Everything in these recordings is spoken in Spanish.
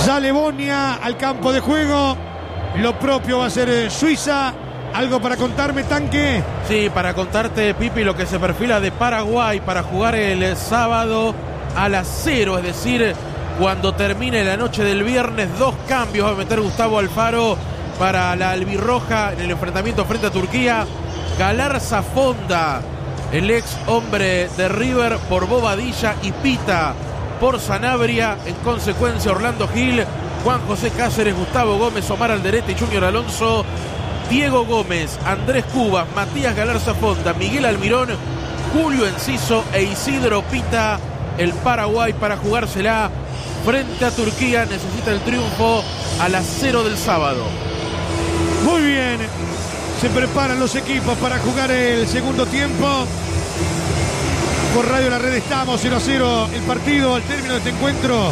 Sale Bosnia al campo de juego. Lo propio va a ser Suiza. ¿Algo para contarme, Tanque? Sí, para contarte, Pipi, lo que se perfila de Paraguay para jugar el sábado a las 0, es decir, cuando termine la noche del viernes. 2 cambios va a meter Gustavo Alfaro para la albirroja en el enfrentamiento frente a Turquía. Galarza Fonda, el ex hombre de River, por Bobadilla, y Pita por Sanabria. En consecuencia, Orlando Gil, Juan José Cáceres, Gustavo Gómez, Omar Alderete y Junior Alonso, Diego Gómez, Andrés Cubas, Matías Galarza Fonda, Miguel Almirón, Julio Enciso e Isidro Pita. El Paraguay, para jugársela frente a Turquía, necesita el triunfo a las 0 del sábado. Muy bien, se preparan los equipos para jugar el segundo tiempo. Por Radio La Red estamos 0-0 el partido. Al término de este encuentro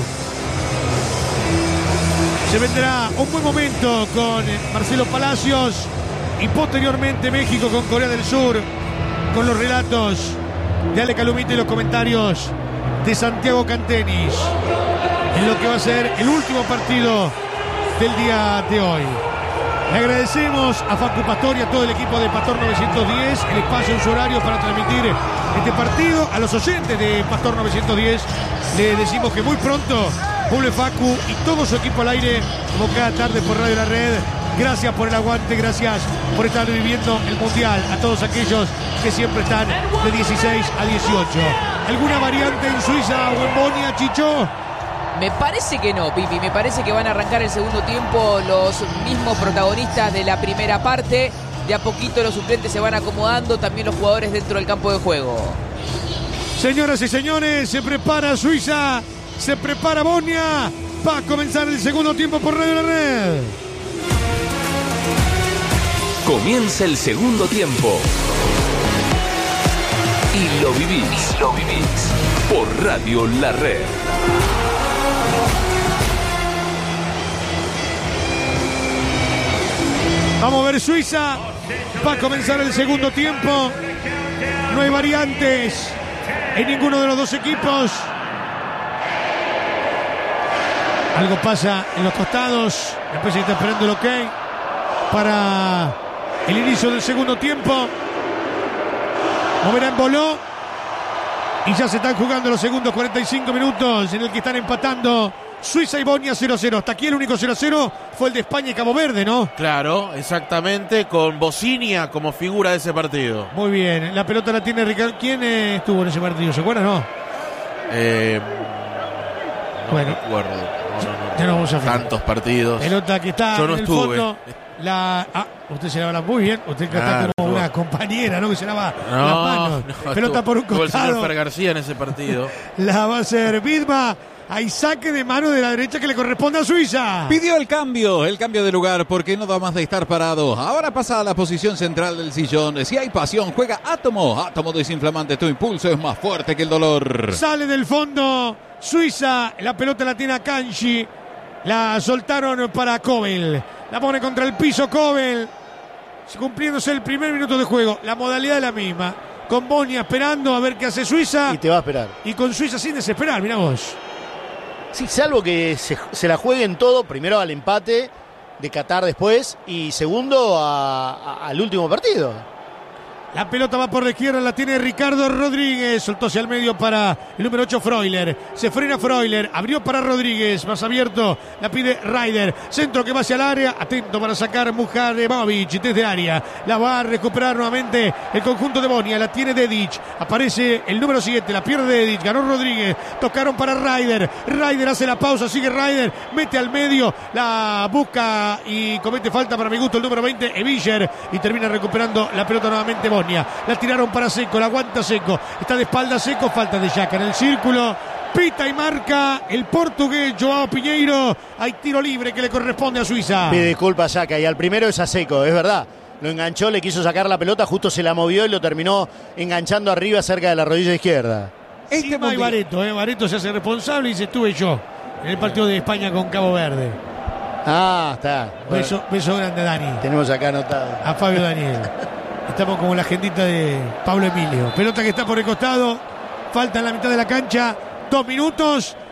se vendrá un buen momento con Marcelo Palacios y posteriormente México con Corea del Sur, con los relatos de Ale Calumite y los comentarios de Santiago Cantenis en lo que va a ser el último partido del día de hoy. Le agradecemos a Facu Pastor y a todo el equipo de Pastor 910 el espacio en su horario para transmitir este partido. A los oyentes de Pastor 910 le decimos que muy pronto vuelve Facu y todo su equipo al aire, como cada tarde por Radio La Red. Gracias por el aguante, gracias por estar viviendo el Mundial. A todos aquellos que siempre están de 16 a 18. ¿Alguna variante en Suiza o en Bosnia, Chicho? Me parece que no, Pipi. Me parece que van a arrancar el segundo tiempo los mismos protagonistas de la primera parte. De a poquito los suplentes se van acomodando, también los jugadores dentro del campo de juego. Señoras y señores, se prepara Suiza, se prepara Bosnia. Va a comenzar el segundo tiempo por Radio La Red. Comienza el segundo tiempo. Y lo vivís por Radio La Red. Vamos a ver Suiza. Va a comenzar el segundo tiempo. No hay variantes en ninguno de los dos equipos. Algo pasa en los costados. Después se está esperando el ok para el inicio del segundo tiempo. Moverá en Boló. Y ya se están jugando los segundos 45 minutos en el que están empatando Suiza y Bosnia 0-0. Hasta aquí el único 0-0 fue el de España y Cabo Verde, ¿no? Claro, exactamente, con Bocinia como figura de ese partido. Muy bien, la pelota la tiene Ricardo. ¿Quién estuvo en ese partido? ¿Se acuerdan, no? No bueno, recuerdo. No. Ya no vamos a fijar. Tantos partidos. Pelota que está Yo no en el estuve. fondo. Usted se lava muy bien. Usted está como una compañera, ¿no? Que se lava las manos. Pelota por un costado. El señor Fer García en ese partido. La va a hacer Vidma. Hay saque de mano de la derecha que le corresponde a Suiza. Pidió el cambio de lugar porque no da más de estar parado. Ahora pasa a la posición central del sillón. Si hay pasión, juega Átomo. Átomo desinflamante, tu impulso es más fuerte que el dolor. Sale del fondo Suiza. La pelota la tiene a Kanji. La soltaron para Kobel. La pone contra el piso Kobel. Cumpliéndose el primer minuto de juego. La modalidad es la misma. Con Bosnia esperando a ver qué hace Suiza. Y te va a esperar. Y con Suiza sin desesperar, mirá vos. Sí, salvo que se la jueguen todo, primero al empate de Qatar después y segundo al último partido. La pelota va por la izquierda, la tiene Ricardo Rodríguez. Soltó hacia el medio para el número 8, Freuler. Se frena Freuler, abrió para Rodríguez. Más abierto, la pide Ryder. Centro que va hacia el área. Atento para sacar Mujaremovic desde área. La va a recuperar nuevamente el conjunto de Bosnia. La tiene Dedic. Aparece el número 7, la pierde Dedic. Ganó Rodríguez. Tocaron para Ryder. Ryder hace la pausa, sigue Ryder. Mete al medio, la busca y comete falta para mi gusto el número 20, Eviller. Y termina recuperando la pelota nuevamente Bosnia. La tiraron para Seco, la aguanta Seco. Está de espalda Seco, falta de Jaca en el círculo. Pita y marca el portugués Joao Piñeiro. Hay tiro libre que le corresponde a Suiza. Pide disculpas Jaca y al primero es a Seco, es verdad. Lo enganchó, le quiso sacar la pelota, justo se la movió y lo terminó enganchando arriba cerca de la rodilla izquierda. Sima y Bareto, Bareto se hace responsable y dice estuve yo en el partido de España con Cabo Verde. Ah, está. Bueno, beso grande, Dani. Tenemos acá anotado a Fabio Daniel. Estamos como la agendita de Pablo Emilio. Pelota que está por el costado. Falta en la mitad de la cancha. 2 minutos.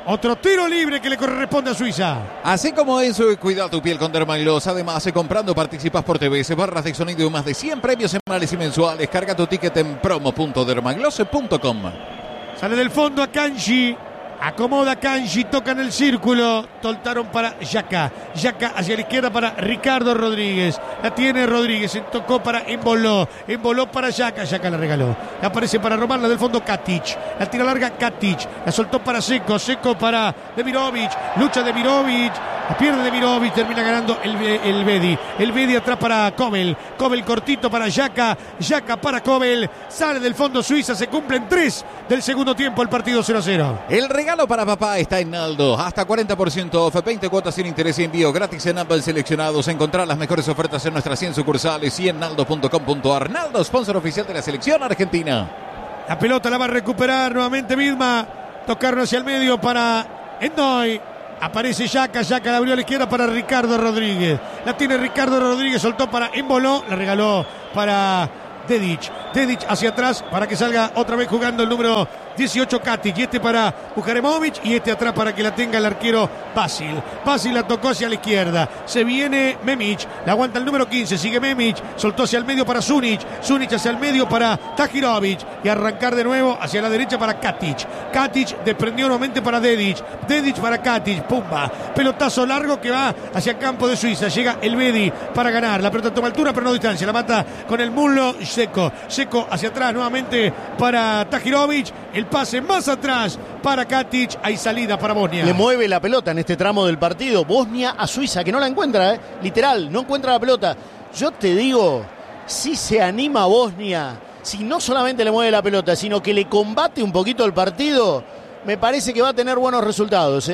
Otro tiro libre que le corresponde a Suiza. Así como eso, cuida tu piel con Dermagloss. Además, comprando participas por TVS, barras de sonido y más de 100 premios semanales y mensuales. Carga tu ticket en promo.dermagloss.com. Sale del fondo a Kanji. Acomoda Kanji, toca en el círculo. Soltaron para Yaka. Yaka hacia la izquierda para Ricardo Rodríguez. La tiene Rodríguez. Se tocó para Emboló. Emboló para Yaka. Yaka la regaló. Aparece para robarla del fondo Katic. La tira larga Katic. La soltó para Seco. Seco para Demirovic. Lucha Demirovic. La pierde Demirovic. Termina ganando el Bedi. El Bedi atrás para Kobel. Kobel cortito para Yaka. Yaka para Kobel. Sale del fondo Suiza. Se cumplen 3 del segundo tiempo. El partido 0-0. El regalo para papá está en Naldo. Hasta 40% off, 20 cuotas sin interés y envío gratis en Apple seleccionados. Encontrar las mejores ofertas en nuestras 100 sucursales y en naldo.com.ar. Naldo, sponsor oficial de la selección argentina. La pelota la va a recuperar nuevamente Vidma. Tocaron hacia el medio para Endoy. Aparece Yaka. Yaka la abrió a la izquierda para Ricardo Rodríguez. La tiene Ricardo Rodríguez. Soltó para Emboló. La regaló para Dedic. Dedic hacia atrás para que salga otra vez jugando el número 18 Katic. Y este para Bujaremovic. Y este atrás para que la tenga el arquero Basil. Basil la tocó hacia la izquierda. Se viene Memic. La aguanta el número 15. Sigue Memic. Soltó hacia el medio para Sunic. Sunic hacia el medio para Tahirovic. Y arrancar de nuevo hacia la derecha para Katic. Katic desprendió nuevamente para Dedic. Dedic para Katic. Pumba. Pelotazo largo que va hacia el campo de Suiza. Llega el Bedi para ganar. La pelota toma altura pero no distancia. La mata con el muslo Seco. Seco hacia atrás nuevamente para Tahirovic. El pase más atrás para Katic. Hay salida para Bosnia. Le mueve la pelota en este tramo del partido. Bosnia a Suiza, que no la encuentra, literal, no encuentra la pelota. Yo te digo, si se anima Bosnia, si no solamente le mueve la pelota, sino que le combate un poquito el partido, me parece que va a tener buenos resultados.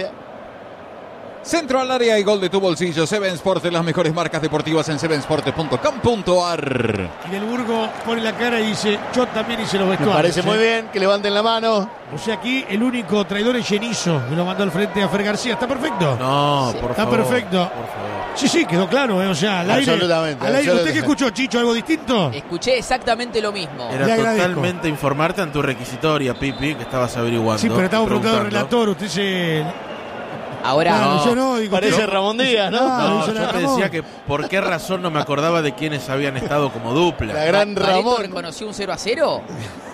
Centro al área y gol de tu bolsillo. Seven Sport, las mejores marcas deportivas en sevensport.com.ar. Y Del Burgo pone la cara y dice: yo también hice los vestuarios. Me parece muy bien que levanten la mano. O sea, aquí el único traidor es Genizo, que lo mandó al frente a Fer García. ¿Está perfecto? No, sí, por está favor. Está perfecto. Por favor. Sí, quedó claro, o sea, al aire. Absolutamente. Al aire. ¿Usted qué escuchó, Chicho? ¿Algo distinto? Escuché exactamente lo mismo. Era totalmente informarte en tu requisitoria, Pipi, que estabas averiguando. Sí, pero estaba preguntando al relator. Usted se... Ahora Claro, yo no, digo, parece Ramón Díaz, ¿no? No, yo yo te decía que por qué razón no me acordaba de quiénes habían estado como dupla. La gran ¿Pareto Ramón. reconoció un 0-0?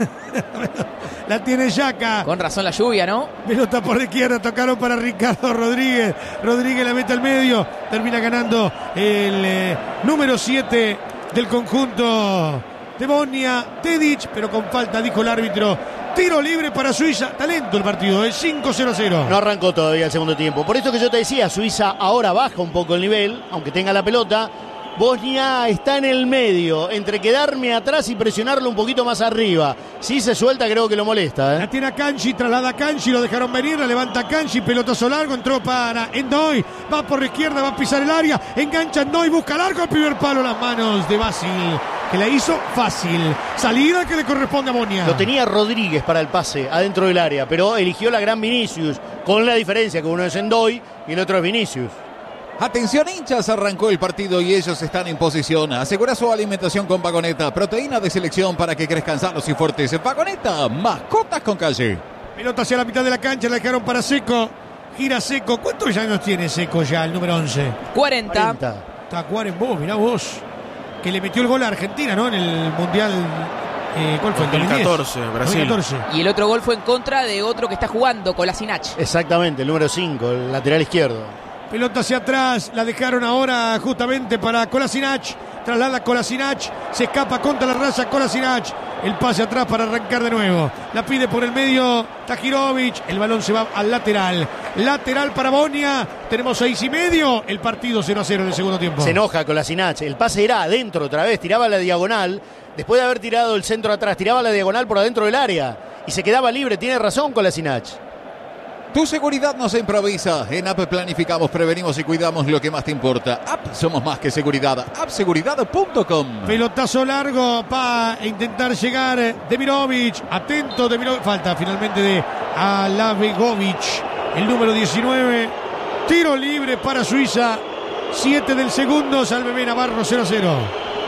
La tiene Yaka. Con razón la lluvia, ¿no? Pelota por la izquierda, tocaron para Ricardo Rodríguez. Rodríguez la mete al medio. Termina ganando el número 7 del conjunto de Bosnia. Dedic, pero con falta, dijo el árbitro. Tiro libre para Suiza. Talento el partido, es 5-0-0. No arrancó todavía el segundo tiempo. Por esto que yo te decía, Suiza ahora baja un poco el nivel, aunque tenga la pelota. Bosnia está en el medio, entre quedarme atrás y presionarlo un poquito más arriba. Si se suelta, creo que lo molesta. La tiene a Kanji, traslada a Kanji, lo dejaron venir, la levanta Kanji, pelotazo largo, entró para Endoy, va por la izquierda, va a pisar el área, engancha Endoy, busca largo, el primer palo, las manos de Basil, que la hizo fácil. Salida que le corresponde a Bosnia. Lo tenía Rodríguez para el pase adentro del área, pero eligió la gran Vinicius, con la diferencia que uno es Endoy y el otro es Vinicius. Atención hinchas, arrancó el partido y ellos están en posición. Asegura su alimentación con Vagoneta, proteína de selección para que crezcan sanos y fuertes. Vagoneta, mascotas con calle. Pelota hacia la mitad de la cancha, la dejaron para Seco. Gira Seco. ¿Cuántos años tiene Seco ya, el número 11? 40. Está Cuaren vos, mirá vos. Que le metió el gol a Argentina, ¿no? En el Mundial. ¿Cuál fue? 2014, Brasil. 2014. Y el otro gol fue en contra de otro que está jugando, Kolasinac. Exactamente, el número 5, el lateral izquierdo. Pelota hacia atrás, la dejaron ahora justamente para Kolasinac. Traslada Kolasinac, se escapa contra la raya Kolasinac. El pase atrás para arrancar de nuevo. La pide por el medio Tahirovic. El balón se va al lateral. Lateral para Bosnia. Tenemos 6:30. El partido 0-0 en el segundo tiempo. Se enoja Kolasinac. El pase era adentro otra vez. Tiraba la diagonal. Después de haber tirado el centro atrás, tiraba la diagonal por adentro del área. Y se quedaba libre. Tiene razón Kolasinac. Tu seguridad nos improvisa. En App planificamos, prevenimos y cuidamos lo que más te importa. App, somos más que seguridad. Appseguridad.com. Pelotazo largo para intentar llegar Demirovic. Atento Demirovic. Falta finalmente de Alavegovic. El número 19. Tiro libre para Suiza. 7 del segundo. Salve B Navarro 0-0.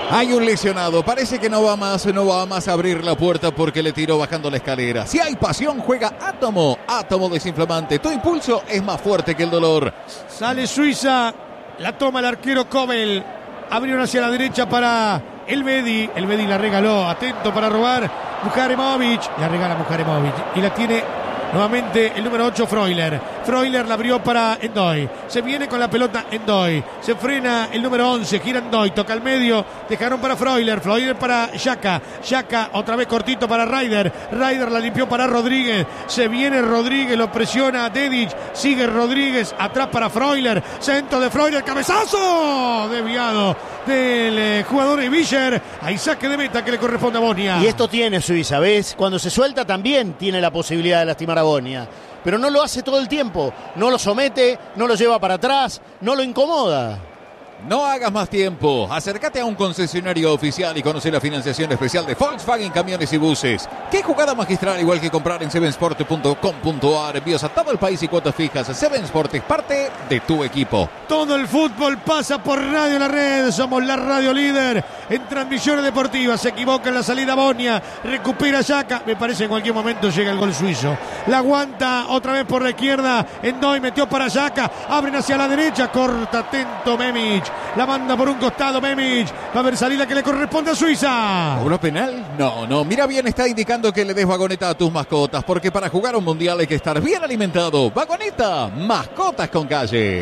Hay un lesionado, parece que no va más a abrir la puerta porque le tiró bajando la escalera. Si hay pasión, juega Átomo. Átomo desinflamante. Tu impulso es más fuerte que el dolor. Sale Suiza, la toma el arquero Kobel. Abrieron hacia la derecha para Elvedi. Elvedi la regaló, atento para robar. Muharemovic, la regala Muharemovic y la tiene nuevamente el número 8 Freuler. Freuler la abrió para Endoy. Se viene con la pelota Endoy. Se frena el número 11. Gira Endoy. Toca al medio. Dejaron para Freuler. Freuler para Xhaka. Xhaka otra vez cortito para Ryder. Ryder la limpió para Rodríguez. Se viene Rodríguez. Lo presiona a Dedic. Sigue Rodríguez. Atrás para Freuler. Centro de Freuler. Cabezazo. Desviado del jugador de Villar. Hay saque de meta que le corresponde a Bosnia. Y esto tiene Suiza, ¿ves? Cuando se suelta también tiene la posibilidad de lastimar a Bosnia. Pero no lo hace todo el tiempo. No lo somete, no lo lleva para atrás, no lo incomoda. No hagas más tiempo. Acércate a un concesionario oficial y conoce la financiación especial de Volkswagen Camiones y Buses. Qué jugada magistral, igual que comprar en sevensport.com.ar. Envíos a todo el país y cuotas fijas. Seven Sport es parte de tu equipo. Todo el fútbol pasa por Radio La Red. Somos la radio líder en transmisiones deportivas. Se equivoca en la salida Bosnia. Recupera Xhaka. Me parece que en cualquier momento llega el gol suizo. La aguanta otra vez por la izquierda. Endoy metió para Xhaka. Abren hacia la derecha. Corta atento Memic. La manda por un costado Memic. Va a haber salida que le corresponde a Suiza. ¿Cobró penal? No. Mira bien, está indicando que le des vagoneta a tus mascotas. Porque para jugar un mundial hay que estar bien alimentado. Vagoneta, mascotas con calle.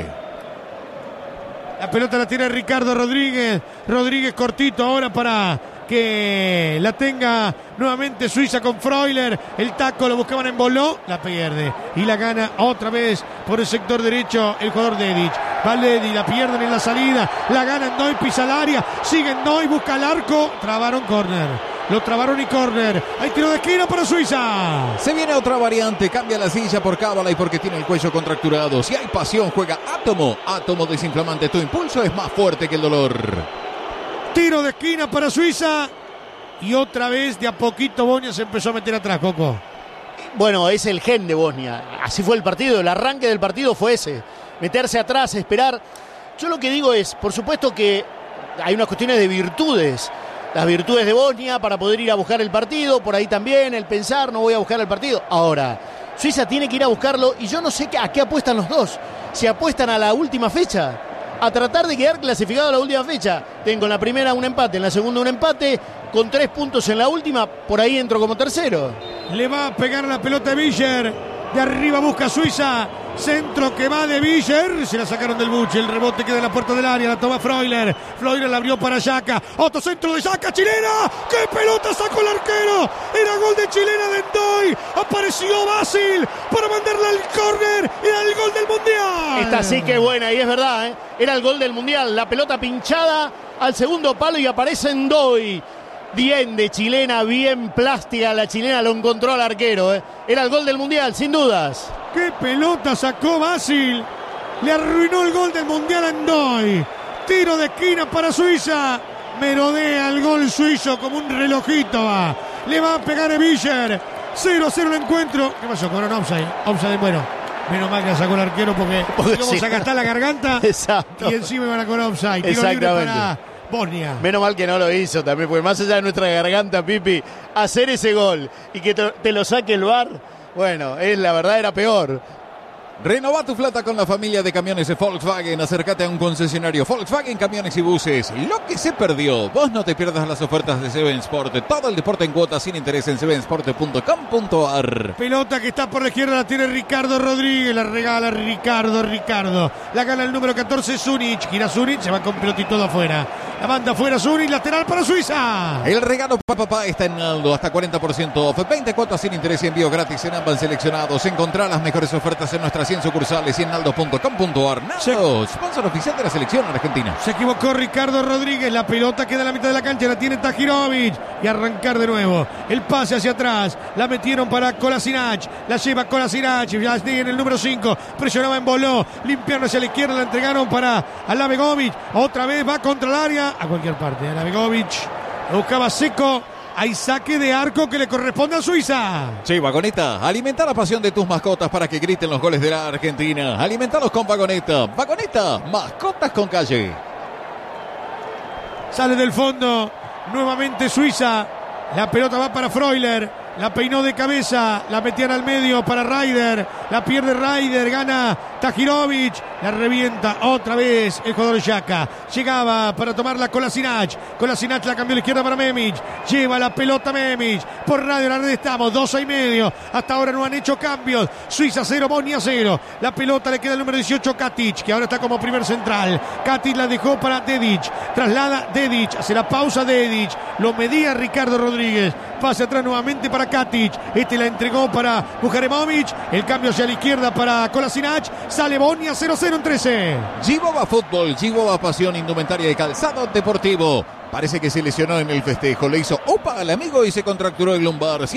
La pelota la tiene Ricardo Rodríguez. Rodríguez cortito ahora para que la tenga nuevamente Suiza con Freuler. El taco lo buscaban en Boló. La pierde. Y la gana otra vez por el sector derecho el jugador Dedic. Valedi la pierden en la salida. La gana Endoy, pisa el área. Sigue Endoy, busca el arco. Trabaron córner. Lo trabaron y córner. Hay tiro de esquina para Suiza. Se viene otra variante. Cambia la silla por cábala y porque tiene el cuello contracturado. Si hay pasión, juega Átomo. Átomo desinflamante. Tu impulso es más fuerte que el dolor. Tiro de esquina para Suiza. Y otra vez de a poquito Bosnia se empezó a meter atrás, Coco. Bueno, es el gen de Bosnia. Así fue el partido. El arranque del partido fue ese. Meterse atrás, esperar. Yo lo que digo es, por supuesto que hay unas cuestiones de virtudes. Las virtudes de Bosnia para poder ir a buscar el partido. Por ahí también el pensar, no voy a buscar el partido. Ahora, Suiza tiene que ir a buscarlo. Y yo no sé a qué apuestan los dos. Si apuestan a la última fecha, a tratar de quedar clasificado a la última fecha. Tengo en la primera un empate, en la segunda un empate, con 3 puntos en la última, por ahí entro como tercero. Le va a pegar la pelota de Villar, de arriba busca Suiza, centro que va de Villar, se la sacaron del buche, el rebote queda en la puerta del área, la toma Freuler, Freuler la abrió para Xhaka, otro centro de Xhaka, chilena, ¡qué pelota sacó el arquero! Era gol de chilena de Endoy, apareció Basil para mandarla al córner, era el gol del Mundial. Esta sí que es buena y es verdad, era el gol del Mundial, la pelota pinchada al segundo palo y aparece Endoy. Bien de chilena, bien plástica la chilena, lo encontró al arquero. Era el gol del Mundial, sin dudas. ¡Qué pelota sacó Basil! Le arruinó el gol del Mundial a Endoy. Tiro de esquina para Suiza. Merodea el gol suizo como un relojito va. Le va a pegar a Villar. 0-0 el encuentro. ¿Qué pasó? Con un offside. Offside, bueno. Menos mal que la sacó el arquero porque vamos sí. a gastar la garganta. Exacto. Y encima van a cobrar offside. Tiro libre para Bosnia. Menos mal que no lo hizo también, porque más allá de nuestra garganta, Pipi, hacer ese gol y que te lo saque el VAR, bueno, la verdad era peor. Renova tu flota con la familia de camiones de Volkswagen. Acércate a un concesionario Volkswagen Camiones y Buses. Lo que se perdió. Vos no te pierdas las ofertas de Seven Sport. Todo el deporte en cuotas sin interés en sevensport.com.ar. Pelota que está por la izquierda, la tiene Ricardo Rodríguez. La regala Ricardo. La gana el número 14 Zunic. Gira Zunic, se va con pelotito de afuera. La manda afuera Zunic, lateral para Suiza. El regalo papá está en Aldo. Hasta 40% off. 20 cuotas sin interés y envío gratis en ambas seleccionados. Encontrá las mejores ofertas en nuestras 100 sucursales y en naldo.com.ar. Naldo, sponsor oficial de la selección argentina. Se equivocó Ricardo Rodríguez. La pelota queda en la mitad de la cancha. La tiene Tahirovic. Y arrancar de nuevo. El pase hacia atrás. La metieron para Kolasinac. La lleva Kolasinac. Jasny en el número 5. Presionaba en Boló. Limpiaron hacia la izquierda. La entregaron para Alabegovic. Otra vez va contra el área. A cualquier parte. Alabegovic. Buscaba Seco. Hay saque de arco que le corresponde a Suiza. Sí, Vagoneta, alimenta la pasión de tus mascotas para que griten los goles de la Argentina. Alimentalos con Vagoneta. Vagoneta, mascotas con calle. Sale del fondo. Nuevamente Suiza. La pelota va para Freuler. La peinó de cabeza, la metían al medio para Ryder, la pierde Ryder, gana Tahirovic, la revienta otra vez el jugador Xhaka. Llegaba para tomarla Kolasinac la cambió a la izquierda para Memic, lleva la pelota Memic, por Radio La Red estamos, 2:30, hasta ahora no han hecho cambios, Suiza 0, Bosnia 0, la pelota le queda al número 18 Katic, que ahora está como primer central, Katic la dejó para Dedic, traslada Dedic, hace la pausa Dedic, lo medía Ricardo Rodríguez, pase atrás nuevamente para Katic, la entregó para Bujaremovic, el cambio hacia la izquierda para Kolasinac, sale Bosnia 0-0 en 13. Givova Fútbol, Givova Pasión, indumentaria y calzado deportivo. Parece que se lesionó en el festejo, le hizo opa al amigo y se contracturó el lumbar.